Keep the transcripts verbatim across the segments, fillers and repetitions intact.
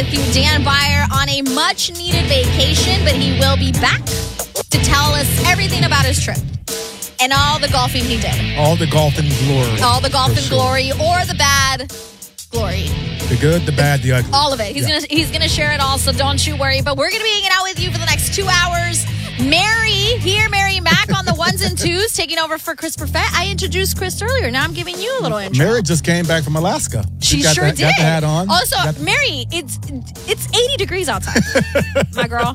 taking Dan Beyer on a much-needed vacation, but he will be back to tell us everything about his trip and all the golfing he did. All the golfing glory. All the golfing sure. glory or the bad glory. The good, the bad, the ugly. All of it. He's yeah. gonna he's gonna share it all, so don't you worry. But we're gonna be hanging out with you for the next two hours. Mary here, Mary Mack on the ones and twos, taking over for Chris Perfett. I introduced Chris earlier. Now I'm giving you a little intro. Mary just came back from Alaska. She got sure the, did. Got the hat on. Also, the- Mary, it's it's eighty degrees outside, my girl.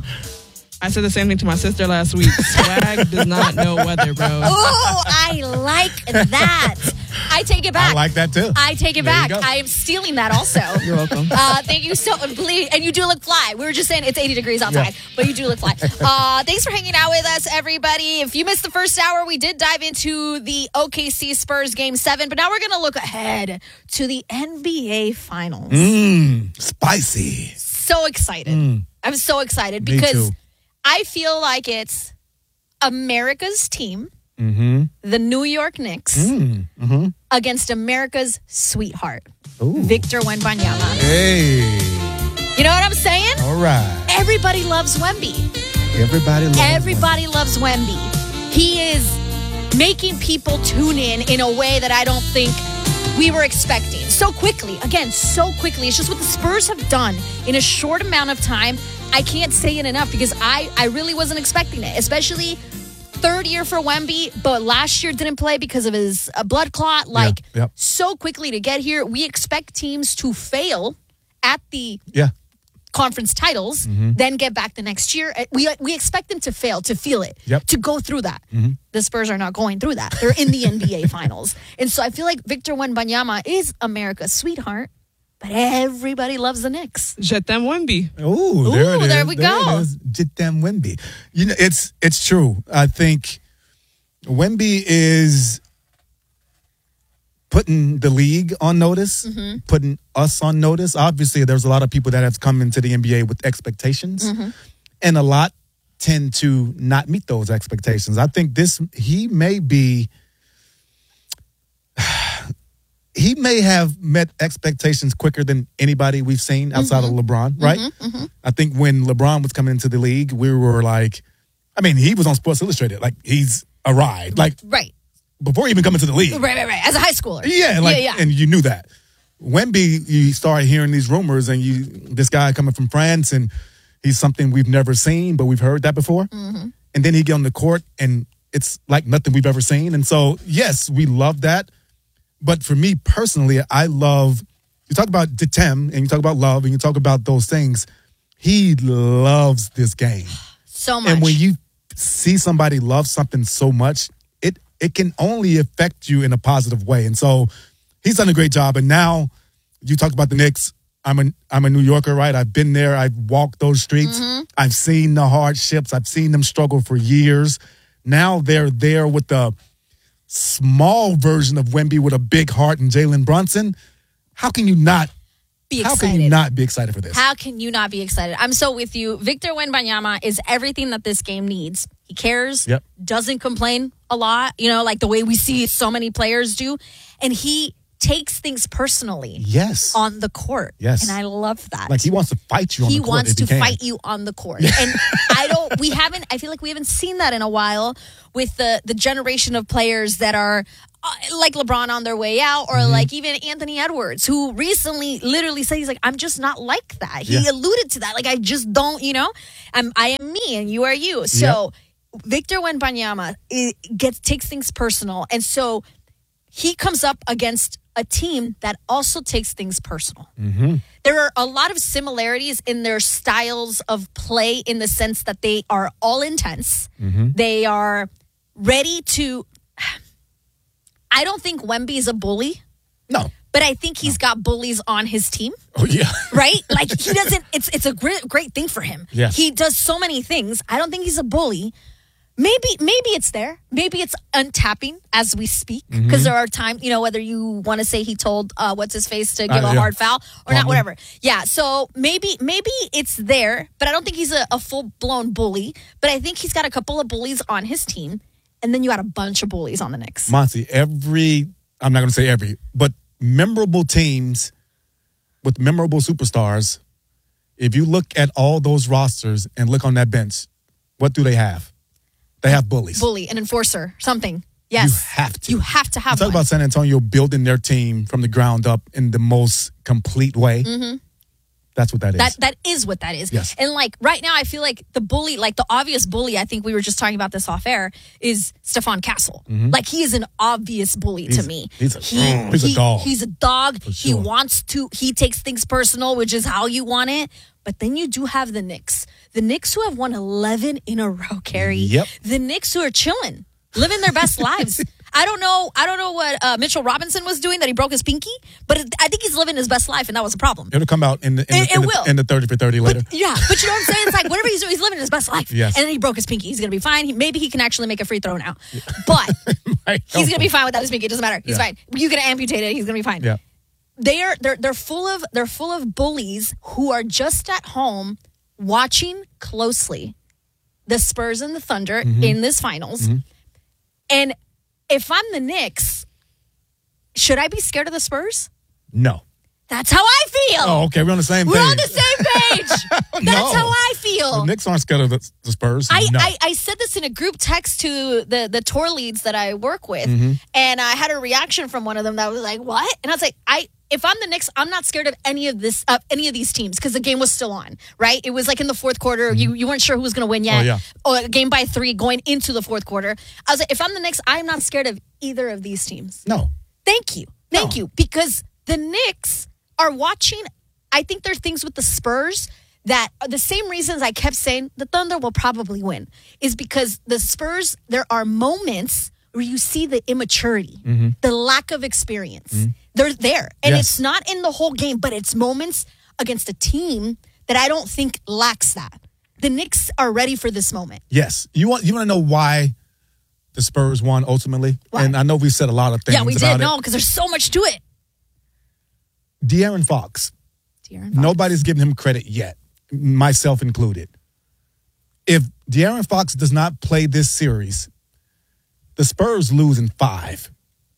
I said the same thing to my sister last week. Swag does not know weather, bro. Oh, I like that. I take it back. I like that too. I take it There back. you go. I am stealing that also. You're welcome. Uh, thank you so please, and you do look fly. We were just saying it's eighty degrees outside, Yeah. but you do look fly. Uh, thanks for hanging out with us, everybody. If you missed the first hour, we did dive into the O K C Spurs Game seven, but now we're going to look ahead to the N B A Finals. Mmm, spicy. So excited. Mm. I'm so excited Me because too. I feel like it's America's team, Mm-hmm. the New York Knicks, Mm. Mm-hmm. against America's sweetheart, Ooh. Victor Wembanyama. Hey. You know what I'm saying? All right. Everybody loves Wemby. Everybody loves Everybody loves Wemby. He is making people tune in in a way that I don't think we were expecting. So quickly. Again, so quickly. It's just what the Spurs have done in a short amount of time. I can't say it enough because I, I really wasn't expecting it, especially third year for Wemby, but last year didn't play because of his uh, blood clot. Like, Yeah, yep. so quickly to get here. We expect teams to fail at the Yeah. conference titles, Mm-hmm. then get back the next year. We we expect them to fail, to feel it, Yep. to go through that. Mm-hmm. The Spurs are not going through that. They're in the N B A Finals. And so I feel like Victor Wembanyama is America's sweetheart, but everybody loves the Knicks. Je t'aime Wemby. Ooh, there Ooh, it is. there we go. It is. Jitem Wemby. You know, it's it's true. I think Wemby is putting the league on notice, Mm-hmm. putting us on notice. Obviously, there's a lot of people that have come into the N B A with expectations, Mm-hmm. and a lot tend to not meet those expectations. I think this he may be. He may have met expectations quicker than anybody we've seen outside Mm-hmm. of LeBron, right? Mm-hmm. I think when LeBron was coming into the league, we were like, I mean, he was on Sports Illustrated. Like, he's a ride. Like, Right. before even coming to the league. Right, right, right. As a high schooler. Yeah, like, yeah, yeah. and you knew that. Wemby, you started hearing these rumors, and you, this guy coming from France, and he's something we've never seen, but we've heard that before. Mm-hmm. And then he get on the court, and it's like nothing we've ever seen. And so, yes, we love that. But for me personally, I love, you talk about Ditem, and you talk about love, and you talk about those things. He loves this game. So much. And when you see somebody love something so much, it it can only affect you in a positive way. And so he's done a great job. And now you talk about the Knicks. I'm a I'm a New Yorker, right? I've been there. I've walked those streets. Mm-hmm. I've seen the hardships. I've seen them struggle for years. Now they're there with the small version of Wemby with a big heart and Jalen Brunson. How can you not? Be How excited. can you not be excited for this? How can you not be excited? I'm so with you. Victor Wembanyama is everything that this game needs. He cares, Yep. doesn't complain a lot, you know, like the way we see so many players do. And he takes things personally Yes. on the court. Yes. And I love that. Like he wants to fight you on he the court. wants if he to can. fight you on the court. And I don't, we haven't, I feel like we haven't seen that in a while with the, the generation of players that are uh, like LeBron on their way out, or Mm-hmm. like even Anthony Edwards, who recently literally said, he's like, I'm just not like that. He Yeah. alluded to that. Like, I just don't, you know, I'm, I am me and you are you. So Victor Wembanyama it gets, takes things personal. And so he comes up against a team that also takes things personal. Mm-hmm. There are a lot of similarities in their styles of play in the sense that they are all intense. Mm-hmm. They are ready to... I don't think Wemby is a bully, No. but I think he's got bullies on his team, Oh, yeah. right? Like, he doesn't... It's it's a great, great thing for him. Yeah. He does so many things. I don't think he's a bully. Maybe maybe it's there. Maybe it's untapping as we speak. Because Mm-hmm. there are times, you know, whether you want to say he told uh, what's his face to give Uh, a yeah. hard foul or not, Plumlee. whatever. Yeah, so maybe maybe it's there, but I don't think he's a, a full-blown bully. But I think he's got a couple of bullies on his team, and then you got a bunch of bullies on the Knicks. Monty, every, I'm not going to say every, but memorable teams with memorable superstars If you look at all those rosters and look on that bench, what do they have? They have bullies. Bully, an enforcer, something. Yes. You have to. You have to have you talk one. about San Antonio building their team from the ground up in the most complete way. Mm-hmm. That's what that is. That that is what that is. Yes. And like right now, I feel like the bully, like the obvious bully, I think we were just talking about this off air, is Stephon Castle. Mm-hmm. Like he is an obvious bully he's, to me. He's a, he, mm, he's he, a dog. He's a dog. For He sure. wants to, he takes things personal, which is how you want it. But then you do have the Knicks. The Knicks who have won eleven in a row, Carrie. Yep. The Knicks who are chilling, living their best lives. I don't know. I don't know what uh, Mitchell Robinson was doing that he broke his pinky, but it, I think he's living his best life, and that was a problem. It'll come out in the, in, It- the, it in, the, will. in the thirty for thirty later. But, yeah, but you know what I'm saying? It's like whatever he's doing, he's living his best life. Yes. And then he broke his pinky. He's going to be fine. He, maybe he can actually make a free throw now. But Right. he's going to be fine without his pinky. It doesn't matter. He's Yeah. fine. You can amputate it. He's going to be fine. Yeah. They are they're they're full of they're full of bullies who are just at home watching closely the Spurs and the Thunder Mm-hmm. in this finals. And if I'm the Knicks, should I be scared of the Spurs? No. That's how I feel. Oh, okay. We're on the same We're page. on the same page. That's No. how I feel. The Knicks aren't scared of the, the Spurs. I, no. I, I said this in a group text to the, the tour leads that I work with, Mm-hmm. and I had a reaction from one of them that was like, "What?" And I was like, "I if I'm the Knicks, I'm not scared of any of this uh, any of these teams because the game was still on, right? It was like in the fourth quarter, you you weren't sure who was going to win yet. Oh, yeah. Or a game by three going into the fourth quarter. I was like, if I'm the Knicks, I'm not scared of either of these teams. no. Thank you. Thank No. you. Because the Knicks are watching. I think there are things with the Spurs that are the same reasons I kept saying the Thunder will probably win is because the Spurs, there are moments where you see the immaturity, Mm-hmm. the lack of experience. They're there. And Yes. it's not in the whole game, but it's moments against a team that I don't think lacks that. The Knicks are ready for this moment. Yes. You want you want to know why the Spurs won ultimately? Why? And I know we said a lot of things Yeah, we about did. it. No, because there's so much to it. De'Aaron Fox. De'Aaron Fox. Nobody's giving him credit yet, myself included. If De'Aaron Fox does not play this series, the Spurs lose in five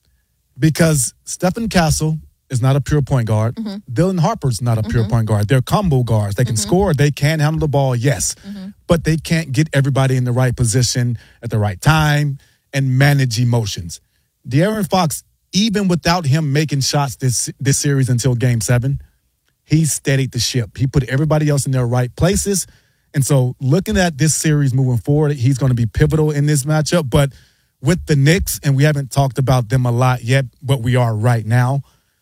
because Stephen Castle is not a pure point guard. Mm-hmm. Dylan Harper's not a pure point guard. They're combo guards. They can Mm-hmm. score. They can handle the ball, yes. But they can't get everybody in the right position at the right time and manage emotions. De'Aaron Fox, even without him making shots this this series until game seven, he steadied the ship. He put everybody else in their right places. And so looking at this series moving forward, he's going to be pivotal in this matchup. But with the Knicks, and we haven't talked about them a lot yet, but we are right now,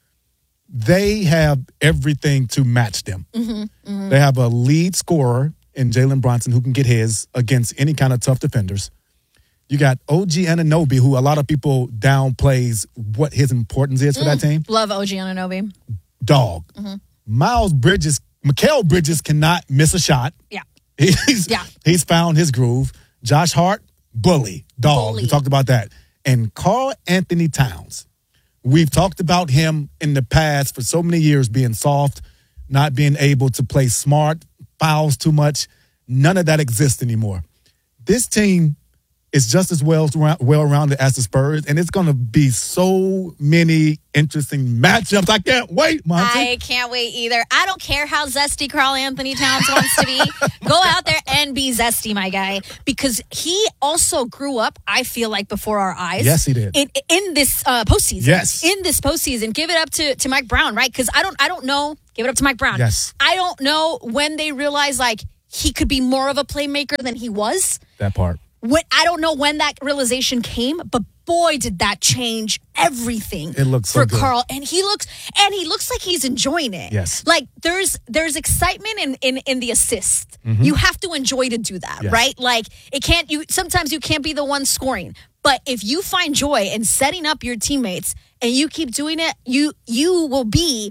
they have everything to match them. Mm-hmm, mm-hmm. They have a lead scorer in Jalen Brunson who can get his against any kind of tough defenders. You got O G Anunoby, who a lot of people downplays what his importance is for that team. Love O G Anunoby. Dog. Mm-hmm. Miles Bridges, Mikal Bridges cannot miss a shot. Yeah. He's, Yeah. he's found his groove. Josh Hart, bully, dog. Bully. We talked about that. And Karl Anthony Towns. We've talked about him in the past for so many years being soft, not being able to play smart, fouls too much. None of that exists anymore. This team is just as well well-rounded as the Spurs, and it's going to be so many interesting matchups. I can't wait, Monty. I can't wait either. I don't care how zesty Karl Anthony Towns wants to be. Go out there and be zesty, my guy, because he also grew up, I feel like, before our eyes. Yes, he did. In, in this uh, postseason. Yes. In this postseason. Give it up to, to Mike Brown, right? Because I don't, I don't know. Give it up to Mike Brown. Yes. I don't know when they realized, like, he could be more of a playmaker than he was. That part. When, I don't know when that realization came, but boy, did that change everything. It looks so for good. Karl, and he looks and he looks like he's enjoying it. Yes. like there's there's excitement in in, in the assist. You have to enjoy to do that, Yes. right? Like it can't. You sometimes you can't be the one scoring, but if you find joy in setting up your teammates and you keep doing it, you you will be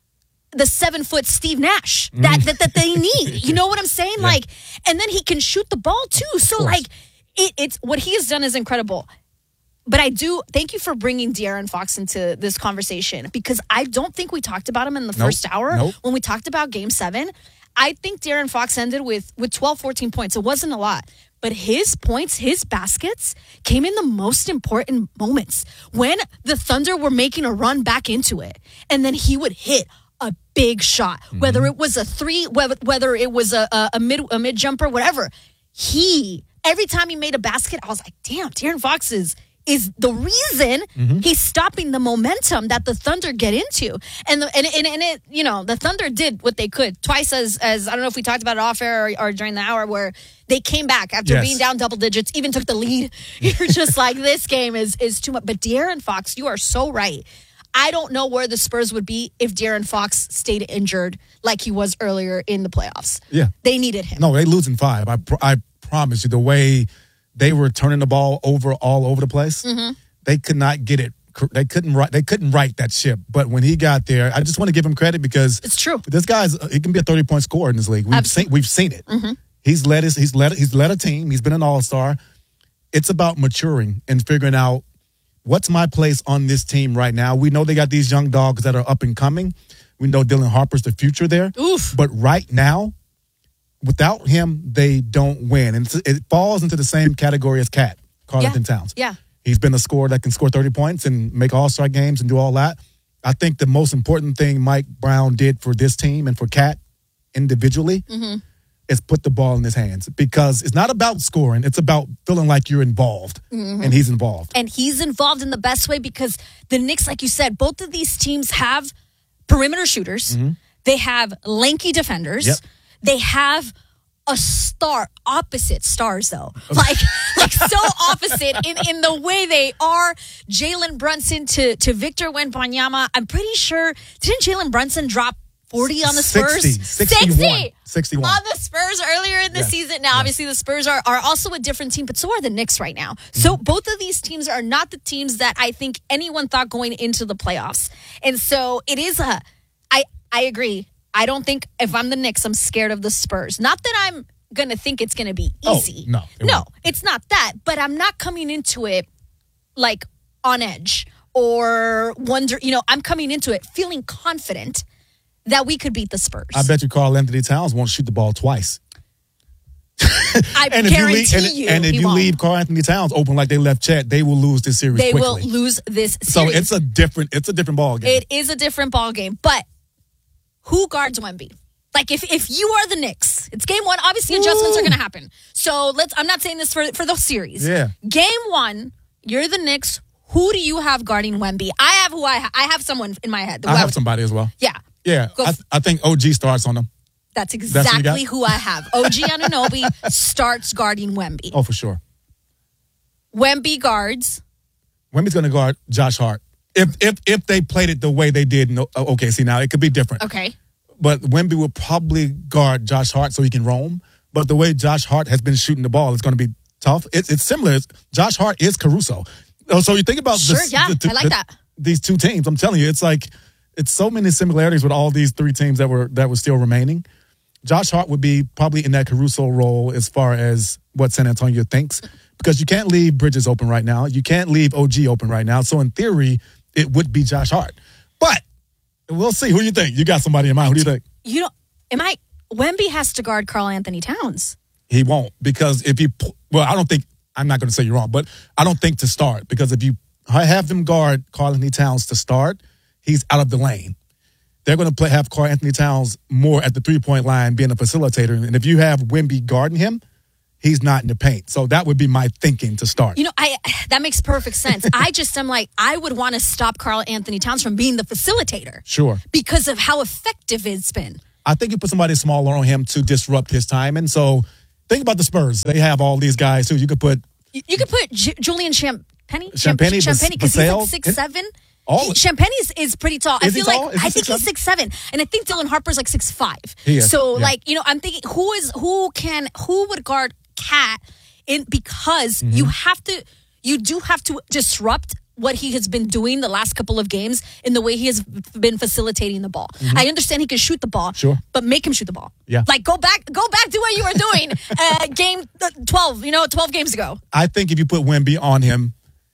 the seven foot Steve Nash that, that that they need. You know what I'm saying? Yeah. Like, and then he can shoot the ball too. So course. like, it, it's what he has done is incredible. But I do thank you for bringing De'Aaron Fox into this conversation because I don't think we talked about him in the Nope. first hour Nope. when we talked about Game Seven. I think De'Aaron Fox ended with with twelve, fourteen points. It wasn't a lot. But his points, his baskets came in the most important moments when the Thunder were making a run back into it. And then he would hit a big shot, mm-hmm. whether it was a three, whether, whether it was a, a, a mid a mid jumper, whatever. He, every time he made a basket, I was like, damn, De'Aaron Fox is, is the reason mm-hmm. he's stopping the momentum that the Thunder get into. And, the, and, and, and it, you know, the Thunder did what they could twice as, as I don't know if we talked about it off air or, or during the hour where they came back after yes. being down double digits, even took the lead. You're just like, this game is, is too much. But De'Aaron Fox, you are so right. I don't know where the Spurs would be if De'Aaron Fox stayed injured like he was earlier in the playoffs. Yeah. They needed him. No, they losing five. I pr- I promise you, the way they were turning the ball over all over the place, mm-hmm. they could not get it. They couldn't write. They couldn't right that ship. But when he got there, I just want to give him credit because it's true. This guy's he can be a thirty point scorer in this league. We've Absolutely. seen we've seen it. Mm-hmm. He's led his, he's led he's led a team. He's been an all-star. It's about maturing and figuring out what's my place on this team right now. We know they got these young dogs that are up and coming. We know Dylan Harper's the future there. Oof. But right now, without him, they don't win. And it falls into the same category as Cat, Karl-Anthony yeah. Towns. Yeah. He's been a scorer that can score thirty points and make all-star games and do all that. I think the most important thing Mike Brown did for this team and for Cat individually mm-hmm. is put the ball in his hands, because it's not about scoring. It's about feeling like you're involved, mm-hmm. and he's involved. And he's involved in the best way because the Knicks, like you said, both of these teams have perimeter shooters. Mm-hmm. They have lanky defenders. Yep. They have a star, opposite stars though, like like so opposite in, in the way they are. Jalen Brunson to to Victor Wembanyama. I'm pretty sure, didn't Jalen Brunson drop forty on the Spurs? sixty, sixty-one, sixty sixty-one on the Spurs earlier in the yes. season. Now, yes. obviously, the Spurs are, are also a different team, but so are the Knicks right now. So mm-hmm. both of these teams are not the teams that I think anyone thought going into the playoffs. And so it is a, I, I agree. I don't think if I'm the Knicks, I'm scared of the Spurs. Not that I'm going to think it's going to be easy. Oh, no. It no, won't. It's not that. But I'm not coming into it like on edge or wonder, you know, I'm coming into it feeling confident that we could beat the Spurs. I bet you Karl-Anthony Towns won't shoot the ball twice. I and guarantee if you leave, you. And, and if you won't. leave Karl-Anthony Towns open like they left Chet, they will lose this series They quickly. will lose this series. So it's a different, it's a different ball game. It is a different ball game. But who guards Wemby? Like if, if you are the Knicks, it's game one. Obviously, adjustments Ooh. are going to happen. So let's. I'm not saying this for for the series. Yeah. Game one, you're the Knicks. Who do you have guarding Wemby? I have who I ha- I have someone in my head. I have somebody as well. Yeah. Yeah. I, I think O G starts on them. That's exactly That's who I have. O G Anunoby starts guarding Wemby. Oh, for sure. Wemby guards. Wemby's going to guard Josh Hart. If if if they played it the way they did in O K C, now it could be different. Okay. But Wemby will probably guard Josh Hart so he can roam. But the way Josh Hart has been shooting the ball, it's going to be tough. It's, it's similar. Josh Hart is Caruso. So you think about sure, this, yeah, the, I like the, that. these two teams. I'm telling you, it's like it's so many similarities with all these three teams that were that were still remaining. Josh Hart would be probably in that Caruso role as far as what San Antonio thinks, because you can't leave Bridges open right now. You can't leave O G open right now. So in theory, it would be Josh Hart. But we'll see. Who do you think? You got somebody in mind. Who do you think? You know, am I? Wemby has to guard Karl-Anthony Towns. He won't, because if you, well, I don't think, I'm not going to say you're wrong, but I don't think to start, because if you have them guard Karl-Anthony Towns to start, he's out of the lane. They're going to play, have Karl-Anthony Towns more at the three-point line being a facilitator. And if you have Wemby guarding him, he's not in the paint. So that would be my thinking to start. You know, I that makes perfect sense. I just am like, I would want to stop Karl-Anthony Towns from being the facilitator. Sure. Because of how effective it's been. I think you put somebody smaller on him to disrupt his timing. So think about the Spurs. They have all these guys too. You could put... You, you could put J- Julian Champagnie. Champagnie, Champagnie, because he's like six seven. All Champagnie is, is pretty tall. Is I feel he tall? like Is he I think six, he's six seven, and I think Dylan Harper's like six five. He is, so yeah. like you know, I'm thinking who is who can who would guard Cat in because mm-hmm. you have to you do have to disrupt what he has been doing the last couple of games in the way he has been facilitating the ball. Mm-hmm. I understand he can shoot the ball, sure, but make him shoot the ball. Yeah, like go back, go back to what you were doing uh, game twelve. You know, twelve games ago. I think if you put Wemby on him,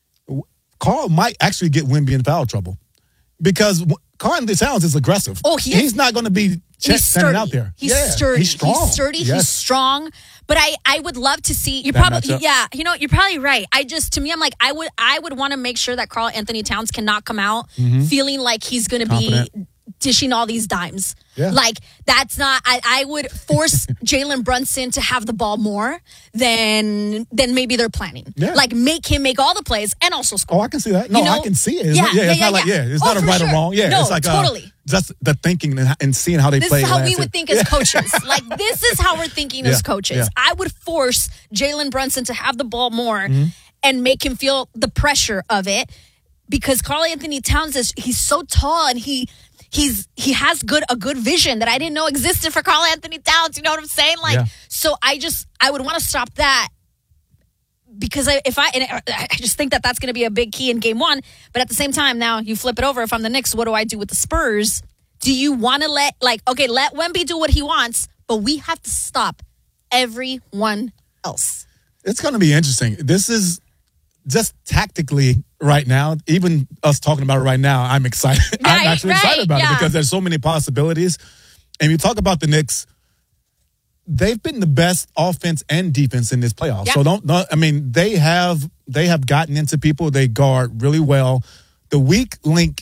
Karl might actually get Wemby in foul trouble, because Karl-Anthony Towns is aggressive. Oh, he he's is. not going to be Chet standing out there. He's yeah, sturdy. He's strong. He's sturdy. Yes. He's strong. But I, I would love to see you That probably matchup. yeah, you know, you're probably right. I just to me I'm like I would I would want to make sure that Karl-Anthony Towns cannot come out mm-hmm. feeling like he's going to be dishing all these dimes. Yeah. Like, that's not, I, I would force Jalen Brunson to have the ball more than than maybe they're planning. Yeah. Like, make him make all the plays and also score. Oh, I can see that. No, You know? I can see it. It's Yeah, not, yeah, yeah, it's yeah, not like, yeah. yeah, it's Oh, not a for right sure. or wrong. Yeah, No, it's like uh, totally. just the thinking and, and seeing how they This play. is how last we year. would think as coaches. Like, this is how we're thinking Yeah, as coaches. yeah. I would force Jalen Brunson to have the ball more Mm-hmm. and make him feel the pressure of it because Karl Anthony Towns is he's so tall and he he's he has good a good vision that I didn't know existed for Karl Anthony Towns. You know what I'm saying? Like, Yeah. so I just I would want to stop that. Because I, if I, and I just think that that's going to be a big key in game one. But at the same time, now you flip it over. If I'm the Knicks, what do I do with the Spurs? Do you want to let, like, okay, let Wemby do what he wants, but we have to stop everyone else. It's going to be interesting. This is just tactically right now, even us talking about it right now, I'm excited. I'm Right, actually right, excited about yeah. it because there's so many possibilities. And you talk about the Knicks, they've been the best offense and defense in this playoff. Yeah. So don't, don't, I mean, they have they have gotten into people. They guard really well. The weak link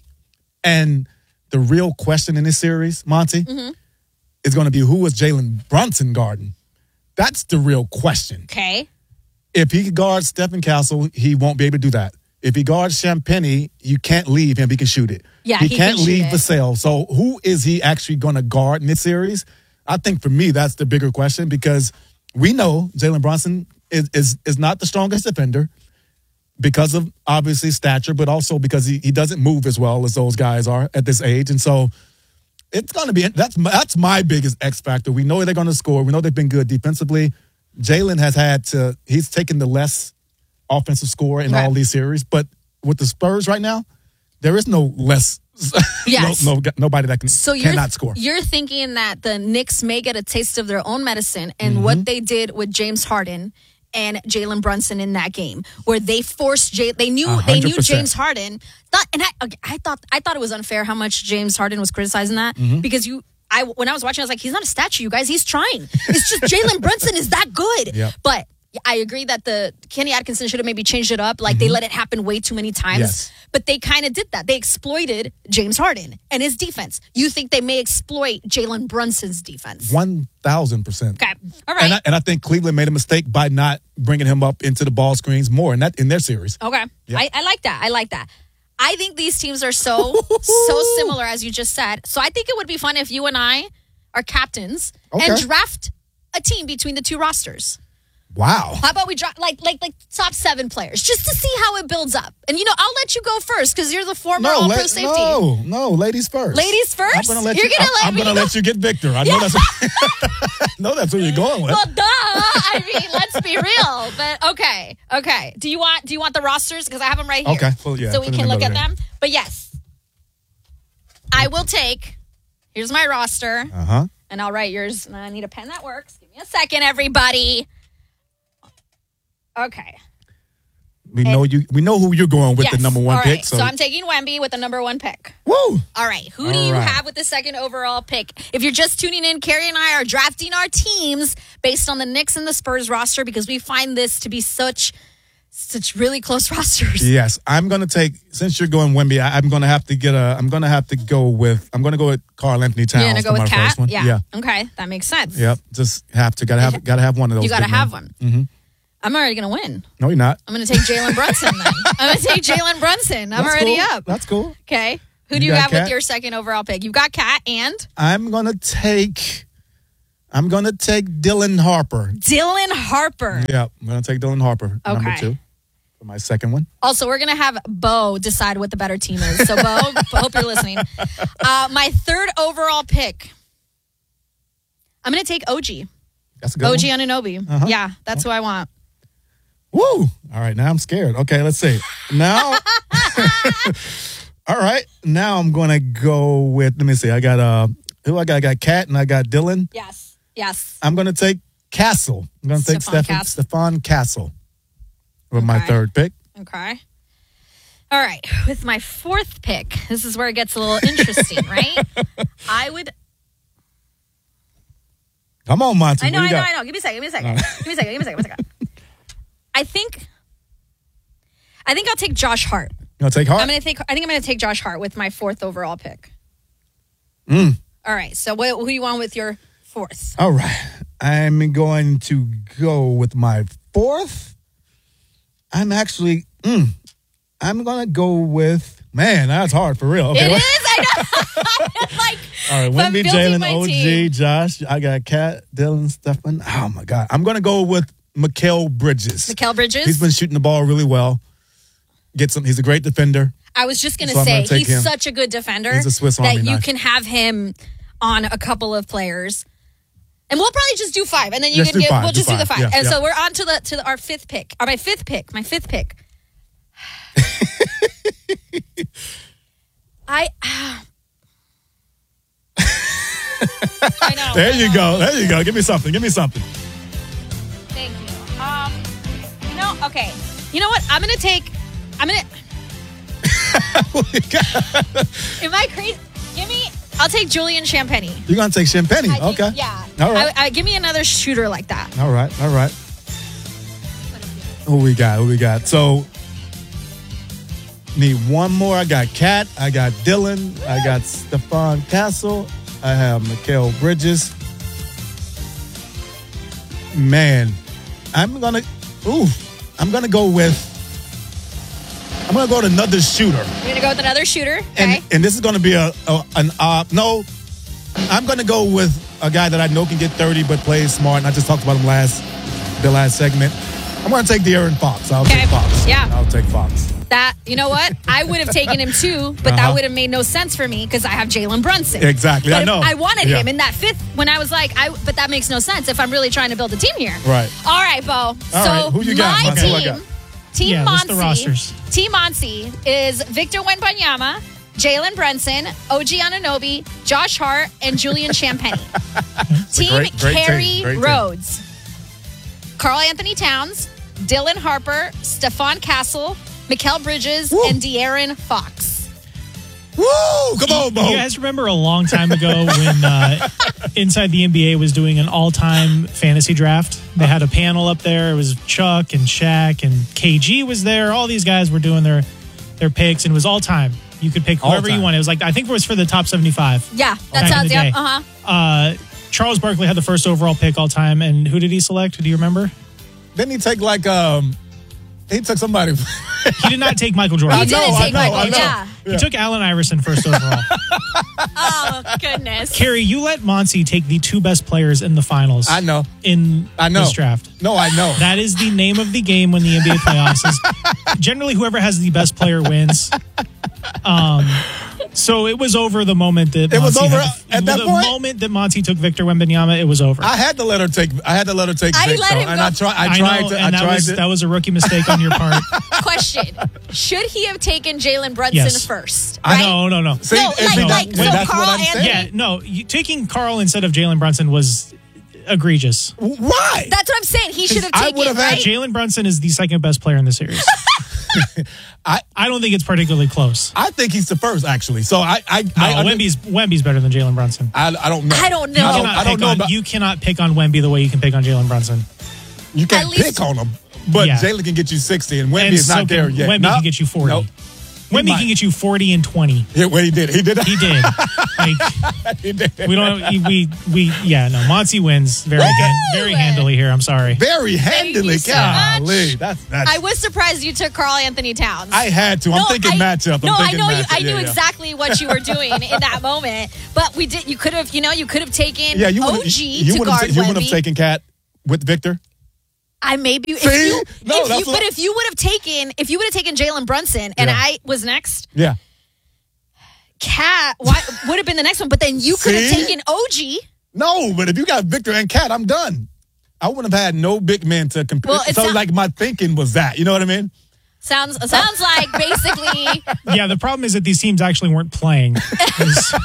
and the real question in this series, Monty, Mm-hmm. is going to be who was Jalen Brunson guarding? That's the real question. Okay. If he guards Stephen Castle, he won't be able to do that. If he guards Champagny, you can't leave him. He can shoot it. Yeah, he, he can't can shoot leave it. Vassell. So who is he actually going to guard in this series? I think for me, that's the bigger question because we know Jalen Brunson is, is, is not the strongest defender because of obviously stature, but also because he, he doesn't move as well as those guys are at this age. And so it's going to be, that's my, that's my biggest X factor. We know they're going to score. We know they've been good defensively. Jalen has had to, he's taken the less offensive score in Right. all these series. But with the Spurs right now, there is no less, Yes. no, no, nobody that can, So you're, cannot score. you're thinking that the Knicks may get a taste of their own medicine and Mm-hmm. what they did with James Harden and Jalen Brunson in that game, where they forced Jay. They knew A they hundred knew percent. James Harden. Thought, and I, okay, I thought I thought it was unfair how much James Harden was criticizing that Mm-hmm. because you. I when I was watching, I was like, he's not a statue, you guys. He's trying. It's just Jalen Brunson is that good. Yep. But I agree that the Kenny Atkinson should have maybe changed it up. Like they let it happen way too many times. Mm-hmm. Yes. But they kind of did that. They exploited James Harden and his defense. You think they may exploit Jalen Brunson's defense? one thousand percent. Okay. All right. And I, and I think Cleveland made a mistake by not bringing him up into the ball screens more in that in their series. Okay. Yeah. I, I like that. I like that. I think these teams are so, so similar, as you just said. So I think it would be fun if you and I are captains and Okay. draft a team between the two rosters. Wow. How about we draft like like like top seven players just to see how it builds up? And you know, I'll let you go first because you're the former No, All la- Pro safety. no, no, ladies first. Ladies first? I'm gonna let You're you. gonna I'm, let I'm me gonna go? let you get Victor. I know that's. I know that's where you're going with. Well, duh. I mean, let's be real. But okay, okay. Do you want do you want the rosters? Because I have them right here. Okay, well, yeah, So we put them can in look the at middle them. But yes, I will take. Here's my roster, Uh huh. and I'll write yours. And I need a pen that works. Give me a second, everybody. Okay. We know you. We know who you're going with Yes. the number one All pick. right. So, I'm taking Wemby with the number one pick. woo. All right. Who do All you right. have with the second overall pick? If you're just tuning in, Carrie and I are drafting our teams based on the Knicks and the Spurs roster because we find this to be such, such really close rosters. Yes, I'm gonna take. Since you're going Wemby, I, I'm gonna have to get a. I'm gonna have to go with. I'm gonna go with Karl Anthony Towns. You're gonna go for with my Cat? first one. Yeah. Yeah. Okay, that makes sense. Yep. Just have to. Gotta have. Gotta have one of those. You got to big men. have one. Mm-hmm. I'm already gonna win. No, you're not. I'm gonna take Jalen Brunson. Then I'm gonna take Jalen Brunson. I'm That's already cool. up. That's cool. Okay. Who You do you got have with Cat? your second overall pick? You've got Cat and I'm gonna take. I'm gonna take Dylan Harper. Dylan Harper. Yeah, I'm gonna take Dylan Harper. Number Okay. two. For my second one. Also, we're gonna have Bo decide what the better team is. So, Bo, I hope you're listening. Uh, my third overall pick. I'm gonna take O G. That's a good O G one. Anunoby. Uh-huh. Yeah, that's who I want. Woo! All right, now I'm scared. Okay, let's see. Now, all right, now I'm gonna go with. Let me see. I got uh, who I got? I got Cat and I got Dylan. Yes. Yes. I'm gonna take Castle. I'm gonna take Stephon Stephen Castle. Stephon Castle with my Okay. third pick. Okay. All right. With my fourth pick, this is where it gets a little interesting, right? I would. Come on, Monty. I know, what I you know, got? I know. Give me a second. Give me a second. Give me a second. Give me a second. Give me a second. I think. I think I'll take Josh Hart. You gonna take Hart? I'm gonna take. I think I'm gonna take Josh Hart with my fourth overall pick. Mm. All right. So what, who you want with your fourth? All right. I'm going to go with my fourth. I'm actually, mm, I'm going to go with, man, that's hard for real. Okay, It what- is. I know. like, All right, I'm Wemby, building Jalen, my O G, team. Josh. I got Kat, Dylan, Stefan. Oh, my God. I'm going to go with Mikal Bridges. Mikal Bridges. He's been shooting the ball really well. Gets him. He's a great defender. I was just going to So I'm say, gonna take he's him. such a good defender He's a Swiss that Army you knife. can have him on a couple of players. And we'll probably just do five, and then you Let's can do get. five, We'll do just do the five. five, Yeah, and yeah. so we're on to the to the, our fifth pick, or my fifth pick, my fifth pick. I. I know. There I you know. go. There you go. Give me something. Give me something. Thank you. Um, you know, okay. You know what? I'm gonna take. I'm gonna. Am I crazy? Give me. I'll take Julian Champagny. You're going to take Champagne. I think- Okay. Yeah. All right. I, I, give me another shooter like that. All right. All right. Who we got? Who we got? So, need one more. I got Kat. I got Dylan. I got Stefan Castle. I have Mikal Bridges. Man, I'm going to, ooh, I'm going to go with, I'm going to go with another shooter. You're gonna go with another shooter, okay? And, and this is going to be a, a an uh no. I'm going to go with a guy that I know can get thirty but plays smart. And I just talked about him last the last segment. I'm going to take De'Aaron Fox. I'll Okay. take Fox. Yeah. I'll take Fox. that you know what? I would have taken him too, but Uh-huh. that would have made no sense for me because I have Jalen Brunson. Exactly. But I if know. I wanted Yeah. him in that fifth when I was like, I. But that makes no sense if I'm really trying to build a team here. Right. All right, Bo. so right. Who you got, my Monty? Who I team, got? Team Yeah, list the Monty, rosters. Team Monty is Victor Wembanyama, Jalen Brunson, O G Anunoby, Josh Hart, and Julian Champagny. Team great- great team. Kerry Great team. Rhodes, Karl Anthony Towns, Dylan Harper, Stephon Castle, Mikal Bridges, Woo. and De'Aaron Fox. Woo! Come on, Bo. You guys remember a long time ago when uh, Inside the N B A was doing an all-time fantasy draft? They had a panel up there. It was Chuck and Shaq and K G was there. All these guys were doing their their picks, and it was all-time. You could pick whoever you All-time. wanted. It was like I think it was for the top seventy-five. Yeah, that Back in sounds the yep. day. Uh huh. Uh, Charles Barkley had the first overall pick all time, and who did he select? Do you remember? Didn't he take like um? He took somebody. He did not take Michael Jordan. He I know, didn't I take know, Michael. I know. Yeah. He took Allen Iverson first overall. Oh goodness. Carrie, you let Monty take the two best players in the finals. I know. In I know. this draft. No, I know. That is the name of the game when the N B A playoffs is generally whoever has the best player wins. Um, so it was over the moment that It was Monty over had the, at that the point? moment that Monty took Victor Wembanyama, it was over. I had to let her take. I had to let her take. I Vic, let though, him and go. I tried. I I tried know, to. and I that tried was to. that was a rookie mistake on your part. Question: should he have taken Jalen Brunson Yes. first? I Right? No, no, no. See, No, and like- see, like, that- so that's Carl what I'm Anthony- saying. Yeah, no. You, taking Carl instead of Jalen Brunson was egregious. Why? That's what I'm saying. He should have I taken. would have had right? Jalen Brunson is the second best player in the series. I I don't think it's particularly close. I think he's the first actually. So I I No, I, Wemby's Wemby's better than Jalen Brunson. I, I don't know. I don't know. You I don't, cannot, I don't pick know on, about you cannot pick on Wemby the way you can pick on Jalen Brunson. you can't At least- pick on him, but Yeah. Jalen can get you sixty, and Wemby And is so not there can, yet. Wemby No. can get you forty. Nope. Wemby might. can get you forty and twenty. Yeah, well, he did. He did. He did. Like he did. we don't. We we yeah. No, Monty wins very Woo! hand, very handily here. I'm sorry. Very handily. you so Golly, much. that's that's. I was surprised you took Karl Anthony Towns. I had to. I'm No, thinking I- matchup. I'm no, I thinking know you. matchup. I knew Yeah, yeah. exactly what you were doing in that moment. But we did. You could have. You know, you could have taken Yeah, you would O have. G You to would guard have. You would have Wemby. taken Cat with Victor. I maybe. If See? you, No, if that's you, what- but if you would have taken, if you would have taken Jalen Brunson, and Yeah. I was next, Yeah. Cat why, would have been the next one. But then you could have See? taken O G. No, but if you got Victor and Cat, I'm done. I wouldn't have had no big men to compete. Well, it's so, not- like, my thinking was that. You know what I mean? Sounds sounds like basically. Yeah, the problem is that these teams actually weren't playing. 'Cause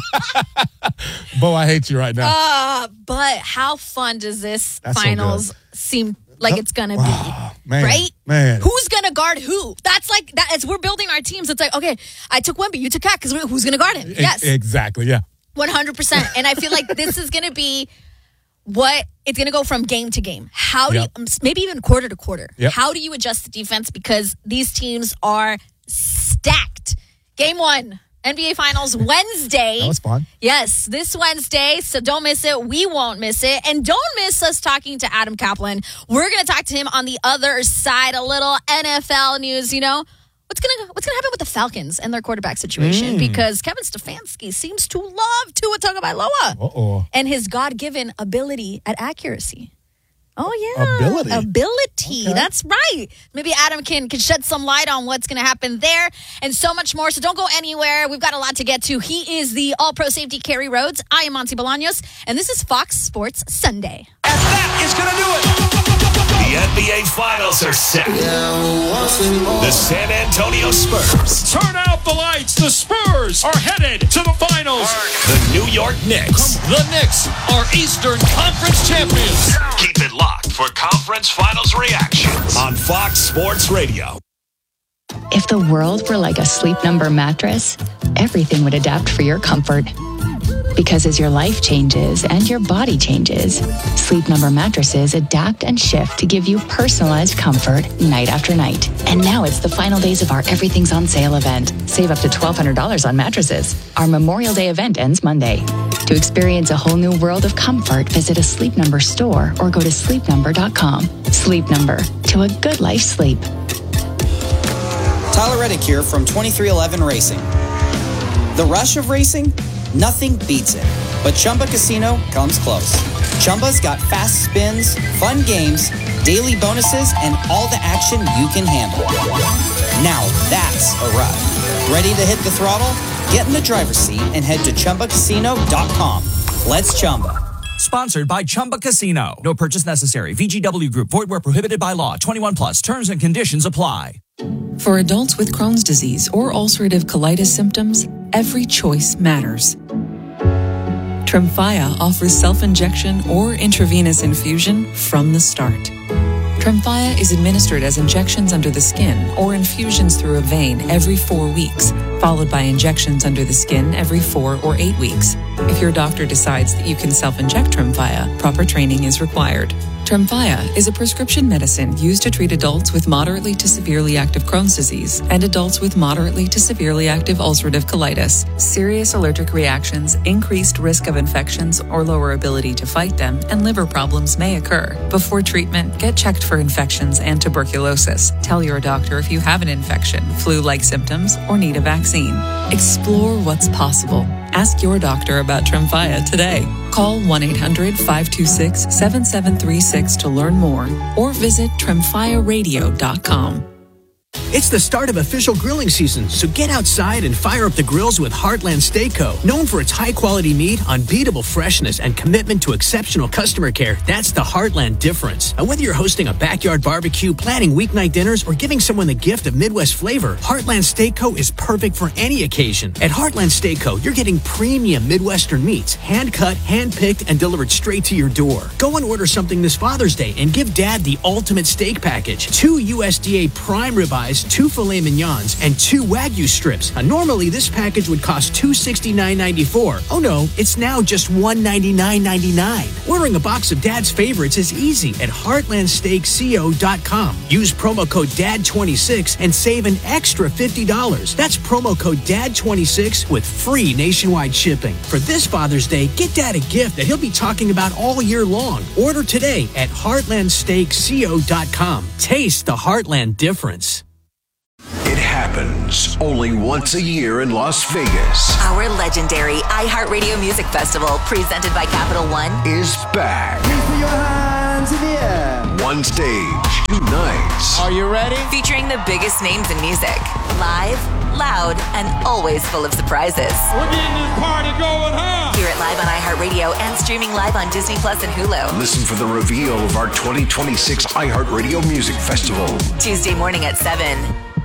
Bo, I hate you right now. Uh, but how fun does this That's so finals good. seem like it's gonna be? Oh, man, Right? Man. Who's gonna guard who? That's like that. As we're building our teams, it's like okay, I took Wemby, you took Cat, because who's gonna guard him? E- Yes, Exactly, yeah. one hundred percent. And I feel like this is gonna be what it's gonna go from game to game. How do Yep. you, um, maybe even quarter to quarter? Yep. How do you adjust the defense because these teams are stacked? Game one. N B A Finals Wednesday. That was fun. Yes, this Wednesday. So don't miss it. We won't miss it. And don't miss us talking to Adam Kaplan. We're going to talk to him on the other side. A little N F L news, you know. What's gonna What's gonna happen with the Falcons and their quarterback situation? Mm. Because Kevin Stefanski seems to love Tua Tagovailoa Uh-oh. and his God-given ability at accuracy. Oh, yeah. Ability. Ability. Okay. That's right. Maybe Adam can, can shed some light on what's going to happen there and so much more. So don't go anywhere. We've got a lot to get to. He is the all-pro safety Kerry Rhodes. I am Monty Bolaños, and this is Fox Sports Sunday. And that is going to do it. The N B A Finals are set. The San Antonio Spurs. Turn out the lights. The Spurs are headed to the finals. The New York Knicks. The Knicks are Eastern Conference champions. Keep it locked for conference finals reactions on Fox Sports Radio. If the world were like a Sleep Number mattress, everything would adapt for your comfort. Because as your life changes and your body changes, Sleep Number mattresses adapt and shift to give you personalized comfort night after night. And now it's the final days of our Everything's on Sale event. Save up to twelve hundred dollars on mattresses. Our Memorial Day event ends Monday. To experience a whole new world of comfort, visit a Sleep Number store or go to sleep number dot com. Sleep Number, to a good life sleep. Tyler Reddick here from twenty-three eleven Racing. The rush of racing? Nothing beats it. But Chumba Casino comes close. Chumba's got fast spins, fun games, daily bonuses, and all the action you can handle. Now that's a ride. Ready to hit the throttle? Get in the driver's seat and head to chumba casino dot com. Let's Chumba. Sponsored by Chumba Casino. No purchase necessary. V G W Group. Void where prohibited by law. twenty-one plus. Terms and conditions apply. For adults with Crohn's disease or ulcerative colitis symptoms, every choice matters. Tremfya offers self-injection or intravenous infusion from the start. Tremfya is administered as injections under the skin or infusions through a vein every four weeks, followed by injections under the skin every four or eight weeks. If your doctor decides that you can self-inject Tremfya, proper training is required. Tremfya is a prescription medicine used to treat adults with moderately to severely active Crohn's disease and adults with moderately to severely active ulcerative colitis. Serious allergic reactions, increased risk of infections or lower ability to fight them, and liver problems may occur. Before treatment, get checked for infections and tuberculosis. Tell your doctor if you have an infection, flu-like symptoms, or need a vaccine. Explore what's possible. Ask your doctor about Tremfya today. Call one eight hundred five two six seven seven three six to learn more or visit tremfya radio dot com. It's the start of official grilling season, so get outside and fire up the grills with Heartland Steak Co. Known for its high-quality meat, unbeatable freshness, and commitment to exceptional customer care, that's the Heartland difference. And whether you're hosting a backyard barbecue, planning weeknight dinners, or giving someone the gift of Midwest flavor, Heartland Steak Co. is perfect for any occasion. At Heartland Steak Co., you're getting premium Midwestern meats, hand-cut, hand-picked, and delivered straight to your door. Go and order something this Father's Day and give Dad the ultimate steak package. Two U S D A prime ribeyes, two filet mignons, and two Wagyu strips. Now, normally, this package would cost two hundred sixty-nine ninety-four. Oh no, it's now just one hundred ninety-nine ninety-nine. Ordering a box of Dad's favorites is easy at heartland steak co dot com. Use promo code D A D twenty-six and save an extra fifty dollars. That's promo code D A D twenty-six with free nationwide shipping. For this Father's Day, get Dad a gift that he'll be talking about all year long. Order today at heartland steak co dot com. Taste the Heartland difference. It happens only once a year in Las Vegas. Our legendary iHeartRadio Music Festival, presented by Capital One, is back. Put your hands in the air. One stage, two nights. Are you ready? Featuring the biggest names in music. Live, loud, and always full of surprises. We're getting this party going, huh? Hear it live on iHeartRadio and streaming live on Disney Plus and Hulu. Listen for the reveal of our twenty twenty-six iHeartRadio Music Festival. Tuesday morning at seven.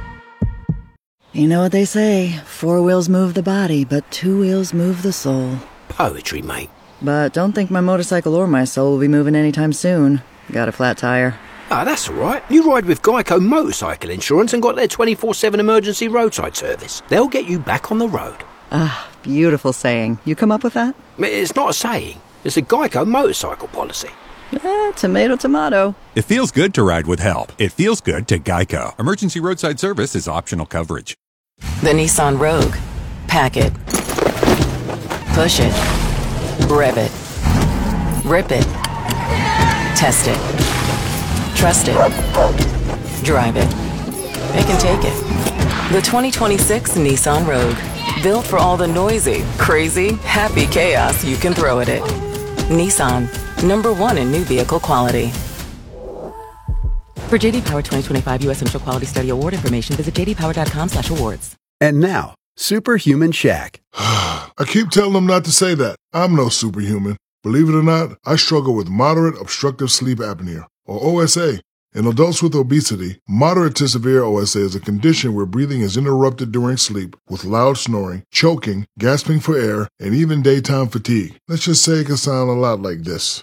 You know what they say, four wheels move the body, but two wheels move the soul. Poetry, mate. But don't think my motorcycle or my soul will be moving anytime soon. Got a flat tire. Ah, that's all right. You ride with Geico Motorcycle Insurance and got their twenty-four seven emergency roadside service. They'll get you back on the road. Ah, beautiful saying. You come up with that? It's not a saying. It's a Geico motorcycle policy. Eh, tomato, tomato. It feels good to ride with help. It feels good to Geico. Emergency roadside service is optional coverage. The Nissan Rogue. Pack it. Push it. Rev it. Rip it. Test it. Trust it. Drive it. They can take it. The twenty twenty-six Nissan Rogue. Built for all the noisy, crazy, happy chaos you can throw at it. Nissan. Number one in new vehicle quality. For J D Power twenty twenty-five U S Initial Quality Study Award information, visit j d power dot com slash awards. And now, Superhuman Shaq. I keep telling them not to say that. I'm no superhuman. Believe it or not, I struggle with moderate obstructive sleep apnea, or O S A. In adults with obesity, moderate to severe O S A is a condition where breathing is interrupted during sleep with loud snoring, choking, gasping for air, and even daytime fatigue. Let's just say it can sound a lot like this.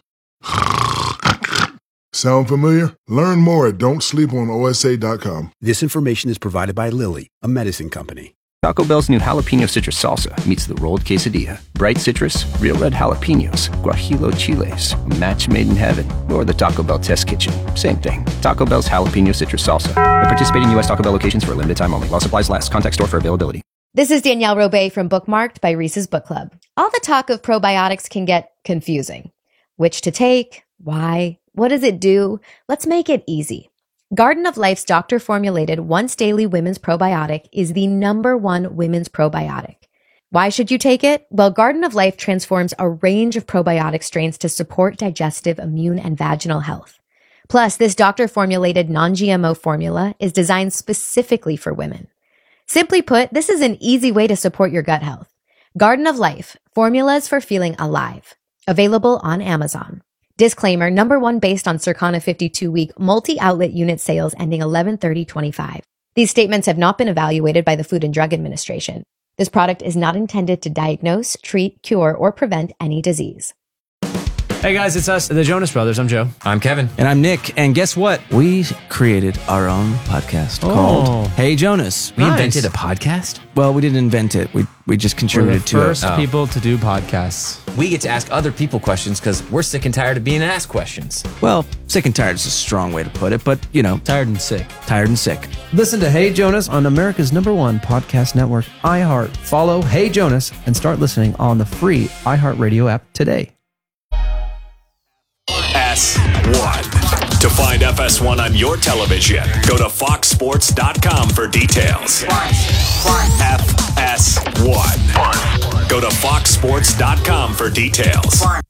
Sound familiar? Learn more at don't sleep on O S A dot com. This information is provided by Lilly, a medicine company. Taco Bell's new jalapeno citrus salsa meets the rolled quesadilla. Bright citrus, real red jalapenos, guajillo chiles, a match made in heaven, or the Taco Bell test kitchen. Same thing. Taco Bell's jalapeno citrus salsa. At participating U S Taco Bell locations for a limited time only. While supplies last. Contact store for availability. This is Danielle Robay from Bookmarked by Reese's Book Club. All the talk of probiotics can get confusing. Which to take? Why? What does it do? Let's make it easy. Garden of Life's doctor-formulated once-daily women's probiotic is the number one women's probiotic. Why should you take it? Well, Garden of Life transforms a range of probiotic strains to support digestive, immune, and vaginal health. Plus, this doctor-formulated non-G M O formula is designed specifically for women. Simply put, this is an easy way to support your gut health. Garden of Life, formulas for feeling alive. Available on Amazon. Disclaimer, number one based on Circana fifty-two week multi-outlet unit sales ending eleven thirty twenty-five. These statements have not been evaluated by the Food and Drug Administration. This product is not intended to diagnose, treat, cure, or prevent any disease. Hey guys, it's us, the Jonas Brothers. I'm Joe. I'm Kevin. And I'm Nick. And guess what? We created our own podcast Oh. called Hey Jonas. We invented a podcast? Well, we didn't invent it. We we just We're the contributed to first it. people to do podcasts. We get to ask other people questions because we're sick and tired of being asked questions. Well, sick and tired is a strong way to put it, but you know, tired and sick. Tired and sick. Listen to Hey Jonas on America's number one podcast network, iHeart. Follow Hey Jonas and start listening on the free iHeartRadio app today. F S one. To find F S one on your television, go to fox sports dot com for details. F S one. Go to fox sports dot com for details.